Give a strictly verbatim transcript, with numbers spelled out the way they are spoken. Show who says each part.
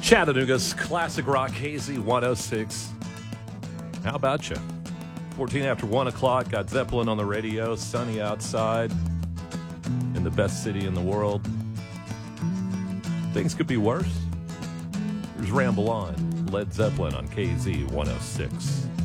Speaker 1: Chattanooga's classic rock, K Z one oh six. How about you? fourteen after one o'clock, got Zeppelin on the radio, sunny outside, in the best city in the world. Things could be worse. Here's Ramble On, Led Zeppelin on K Z one oh six.